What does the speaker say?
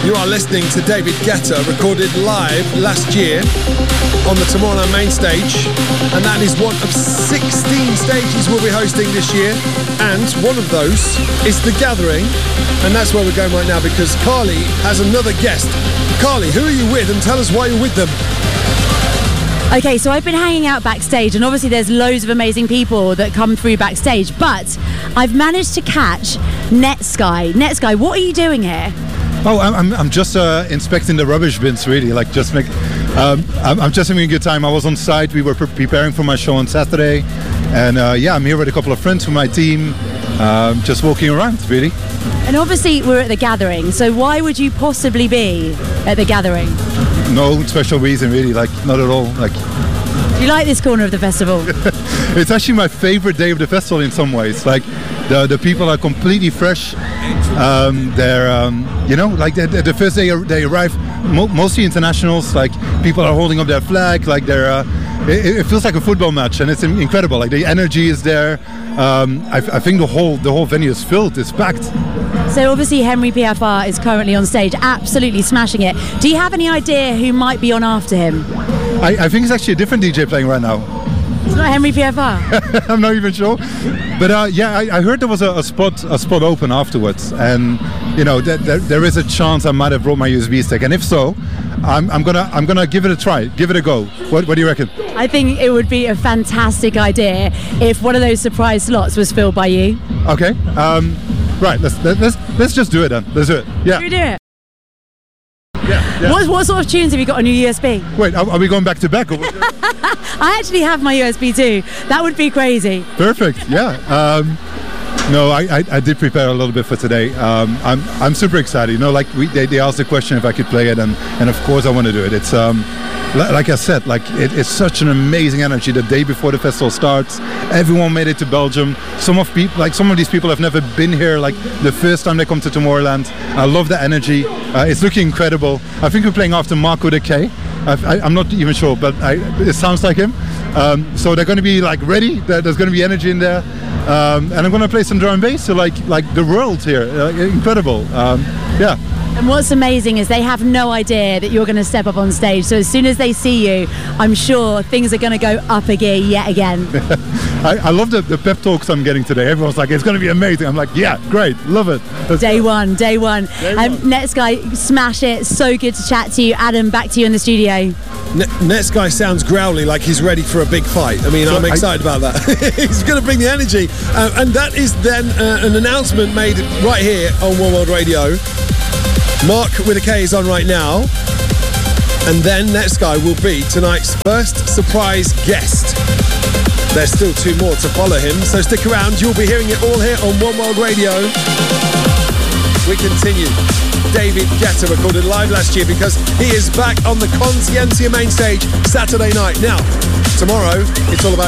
You are listening to David Guetta, recorded live last year on the Tomorrowland main stage, and that is one of 16 stages we'll be hosting this year, and one of those is The Gathering, and that's where we're going right now because Carly has another guest. Carly, who are you with, and tell us why you're with them? Okay, so I've been hanging out backstage, and obviously there's loads of amazing people that come through backstage, but I've managed to catch Netsky. Netsky, what are you doing here? Oh, I'm just inspecting the rubbish bins, really. I'm just having a good time. I was on site. We were preparing for my show on Saturday, and I'm here with a couple of friends from my team, just walking around, really. And obviously we're at The Gathering, so why would you possibly be at The Gathering? No special reason, really. Not at all. Do you like this corner of the festival? It's actually my favorite day of the festival in some ways. The people are completely fresh. They're the first day they arrive, mostly internationals. People are holding up their flag. It feels like a football match, and it's incredible. The energy is there. I think the whole venue is filled. It's packed. So obviously Henry PFR is currently on stage, absolutely smashing it. Do you have any idea who might be on after him? I think it's actually a different DJ playing right now. It's not Henry PFR? I'm not even sure. But I heard there was a spot open afterwards, and there is a chance I might have brought my USB stick, and if so, I'm gonna give it a try, give it a go. What do you reckon? I think it would be a fantastic idea if one of those surprise slots was filled by you. Okay. Right. Let's just do it then. Let's do it. Yeah. Should we do it? Yeah. What sort of tunes have you got on your USB? Wait, are we going back to back? Or I actually have my USB too. That would be crazy. Perfect. Yeah. No, I did prepare a little bit for today. I'm super excited. They asked the question if I could play it, and of course I want to do it. It's like I said, it's such an amazing energy. The day before the festival starts, everyone made it to Belgium. Some of these people have never been here. The first time they come to Tomorrowland. I love the energy. It's looking incredible. I think we're playing after Marco de K. I'm not even sure, but it sounds like him. So they're going to be ready. There's going to be energy in there, and I'm going to play some drum and bass. So like the world here, incredible. Yeah. And what's amazing is they have no idea that you're going to step up on stage. So as soon as they see you, I'm sure things are going to go up a gear yet again. I love the pep talks I'm getting today. Everyone's like, it's going to be amazing. I'm like, yeah, great, love it. Day one. Netsky, smash it. So good to chat to you. Adam, back to you in the studio. Netsky sounds growly, like he's ready for a big fight. I mean, I'm excited about that. He's going to bring the energy. And that is then an announcement made right here on One World Radio. Mark with a K is on right now, and then Netsky will be tonight's first surprise guest. There's still two more to follow him, so stick around. You'll be hearing it all here on One World Radio. We continue. David Guetta recorded live last year because he is back on the Conscientia main stage Saturday night. Now, tomorrow, it's all about